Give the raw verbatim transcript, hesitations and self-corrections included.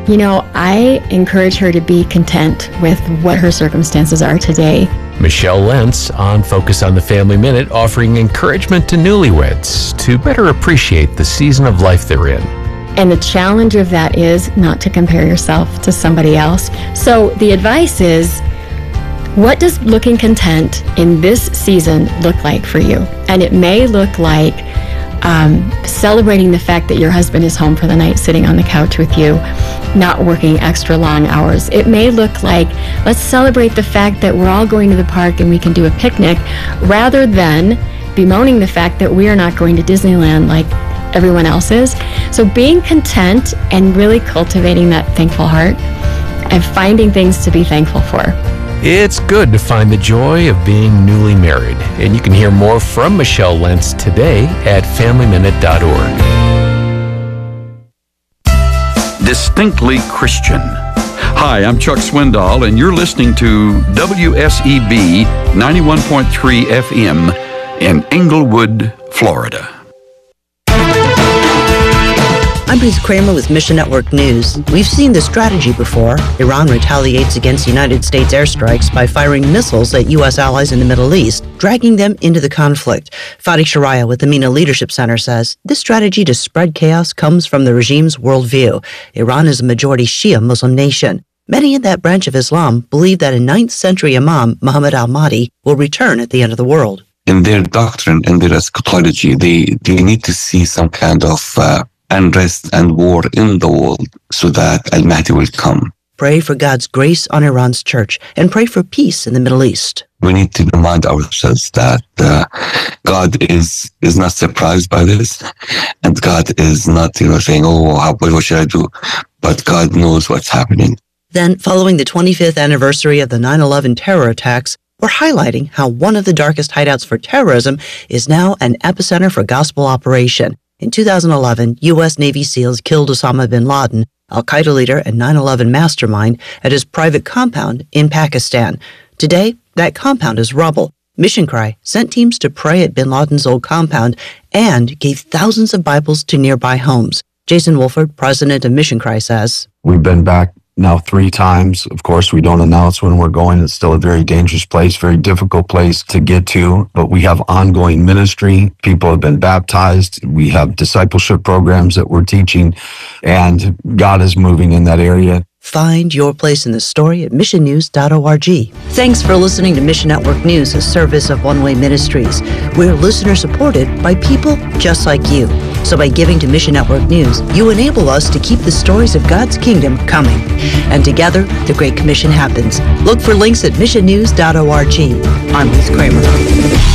You know, I encourage her to be content with what her circumstances are today. Michelle Lentz on Focus on the Family Minute, offering encouragement to newlyweds to better appreciate the season of life they're in. And the challenge of that is not to compare yourself to somebody else. So the advice is, what does looking content in this season look like for you? And it may look like um, celebrating the fact that your husband is home for the night, sitting on the couch with you, not working extra long hours. It may look like, let's celebrate the fact that we're all going to the park and we can do a picnic, rather than bemoaning the fact that we are not going to Disneyland like everyone else is. So being content and really cultivating that thankful heart and finding things to be thankful for. It's good to find the joy of being newly married. And you can hear more from Michelle Lentz today at family minute dot org. Distinctly Christian. Hi, I'm Chuck Swindoll, and you're listening to W S E B ninety-one point three F M in Englewood, Florida. I'm Bruce Kramer with Mission Network News. We've seen this strategy before. Iran retaliates against United States airstrikes by firing missiles at U S allies in the Middle East, dragging them into the conflict. Fadi Sharaya with the MENA Leadership Center says this strategy to spread chaos comes from the regime's worldview. Iran is a majority Shia Muslim nation. Many in that branch of Islam believe that a ninth century Imam, Muhammad al-Mahdi, will return at the end of the world. In their doctrine and their eschatology, they, they need to see some kind of uh, unrest and war in the world so that Al-Mahdi will come. Pray for God's grace on Iran's church and pray for peace in the Middle East. We need to remind ourselves that uh, God is is not surprised by this, and God is not, you know, saying, "Oh, how, what should I do?" But God knows what's happening. Then, following the twenty-fifth anniversary of the nine eleven terror attacks, we're highlighting how one of the darkest hideouts for terrorism is now an epicenter for gospel operation. In two thousand eleven, U S Navy SEALs killed Osama bin Laden, Al-Qaeda leader and nine eleven mastermind, at his private compound in Pakistan. Today, that compound is rubble. Mission Cry sent teams to pray at bin Laden's old compound and gave thousands of Bibles to nearby homes. Jason Wolford, president of Mission Cry, says, "We've been back now three times. Of course, we don't announce when we're going. It's still a very dangerous place, very difficult place to get to, but we have ongoing ministry. People have been baptized. We have discipleship programs that we're teaching, and God is moving in that area." Find your place in the story at mission news dot org. Thanks for listening to Mission Network News, a service of One Way Ministries. We're listener supported by people just like you. So by giving to Mission Network News, you enable us to keep the stories of God's kingdom coming. And together, the Great Commission happens. Look for links at mission news dot org. I'm Ruth Kramer.